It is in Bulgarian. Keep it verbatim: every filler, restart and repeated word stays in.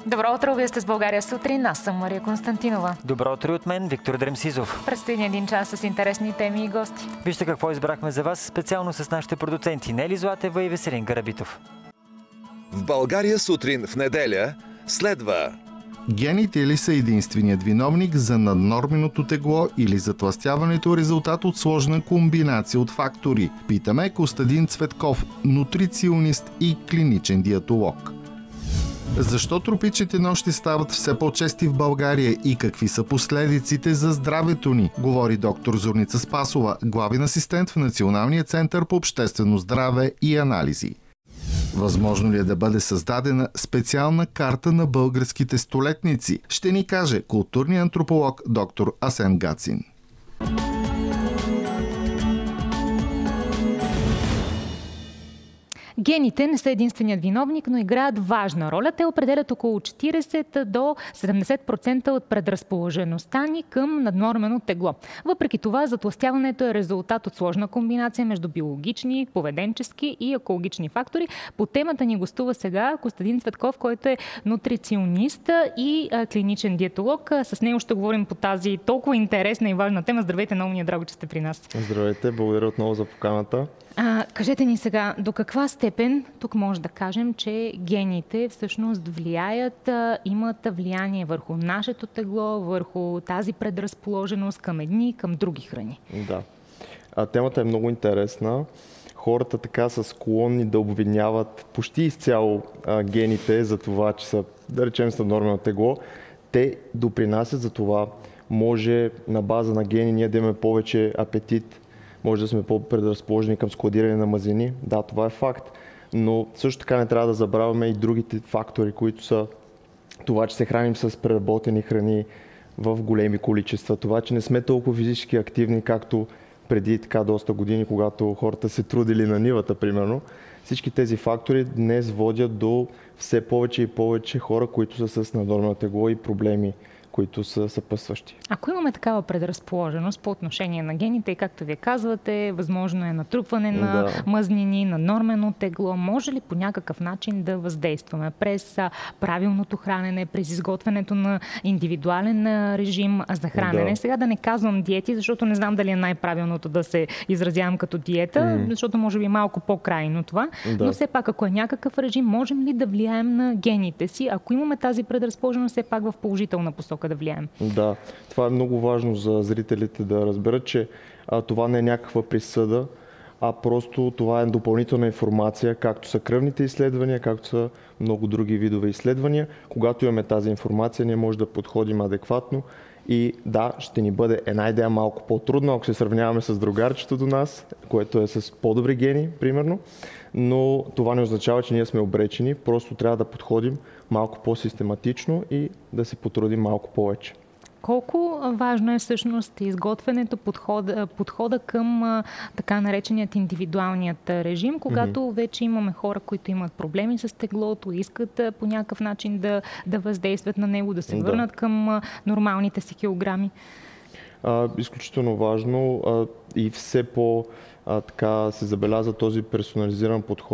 Добро утро, вие сте с България сутрин. Аз съм Мария Константинова. Добро утро от мен, Виктор Дремсизов. Предстои ни един час с интересни теми и гости. Вижте какво избрахме за вас специално с нашите продуценти Нели Златева и Веселин Карабитов. В България сутрин в неделя следва... Гените ли са единственият виновник за наднорменото тегло или затлъстяването, резултат от сложна комбинация от фактори? Питаме Костадин Цветков, нутриционист и клиничен диетолог. Защо тропичните нощи стават все по-чести в България и какви са последиците за здравето ни? Говори доктор Зорница Спасова, главен асистент в Националния център по обществено здраве и анализи. Възможно ли е да бъде създадена специална карта на българските столетници? Ще ни каже културният антрополог доктор Асен Гацин. Гените не са единственият виновник, но играят важна роля. Те определят около четиридесет до седемдесет процента от предразположеността ни към наднормено тегло. Въпреки това, затлъстяването е резултат от сложна комбинация между биологични, поведенчески и екологични фактори. По темата ни гостува сега Костадин Цветков, който е нутриционист и а, клиничен диетолог. С него ще говорим по тази толкова интересна и важна тема. Здравейте, много ми е драго, че сте при нас. Здравейте, благодаря отново за поканата. А, кажете ни сега, до каква степен тук може да кажем, че гените всъщност влияят, а, имат влияние върху нашето тегло, върху тази предразположеност към едни, към други храни? Да. А, темата е много интересна. Хората така са склонни да обвиняват почти изцяло а, гените за това, че са, да речем, са нормално тегло. Те допринасят за това. Може на база на гени ние да имаме повече апетит, може да сме по-предразположени към складиране на мазнини. Да, това е факт. Но също така не трябва да забравяме и другите фактори, които са това, че се храним с преработени храни в големи количества, това, че не сме толкова физически активни, както преди така доста години, когато хората се трудили на нивата, примерно. Всички тези фактори днес водят до все повече и повече хора, които са с наднормено тегло и проблеми, които са съпътстващи. Ако имаме такава предразположеност по отношение на гените и както вие казвате, възможно е натрупване на Да. мазнини, на нормено тегло, може ли по някакъв начин да въздействаме през а, правилното хранене, през изготвянето на индивидуален а, режим за хранене? Да. Сега да не казвам диети, защото не знам дали е най-правилното да се изразявам като диета, Mm. защото може би е малко по-крайно това. Да. Но все пак, ако е някакъв режим, можем ли да влияем на гените си? Ако имаме тази предразположеност, все пак в положителна посока да влияем. Да, това е много важно за зрителите да разберат, че а, това не е някаква присъда, а просто това е допълнителна информация, както са кръвните изследвания, както са много други видове изследвания. Когато имаме тази информация, ние може да подходим адекватно и да, ще ни бъде една идея малко по-трудно, ако се сравняваме с другарчето до нас, което е с по-добри гени, примерно, но това не означава, че ние сме обречени, просто трябва да подходим малко по-систематично и да се потрудим малко повече. Колко важно е всъщност изготвянето, подхода, подхода към а, така нареченият индивидуалният режим, когато mm-hmm. вече имаме хора, които имат проблеми с теглото, искат а, по някакъв начин да, да въздействат на него, да се Да. върнат към а, нормалните си килограми? А, изключително важно а, и все по а, така се забеляза този персонализиран подход.